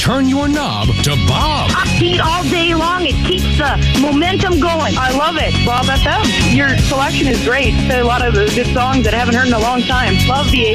turn your knob to Bob. Upbeat all day long. It keeps the momentum going. I love it. Bob FM. Your selection is great. A lot of good songs that I haven't heard in a long time. Love the